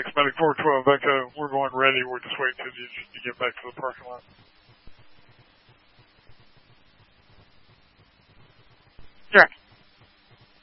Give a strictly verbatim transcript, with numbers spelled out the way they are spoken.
Medic four twelve Echo. We're going ready. We're just waiting till you to get back to the parking lot.